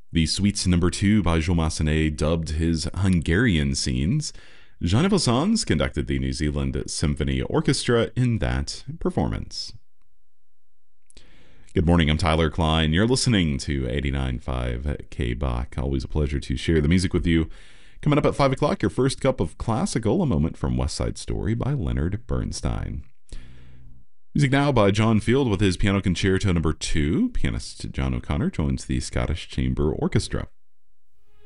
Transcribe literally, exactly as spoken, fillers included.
The Suites Number Two by Jules Massenet dubbed his Hungarian scenes. Jean-Yves Sans conducted the New Zealand Symphony Orchestra in that performance. Good morning, I'm Tyler Klein. You're listening to eighty-nine point five K B A C. Always a pleasure to share the music with you. Coming up at five o'clock, your first cup of classical, a moment from West Side Story by Leonard Bernstein. Music now by John Field with his Piano Concerto Number Two. Pianist John O'Connor joins the Scottish Chamber Orchestra.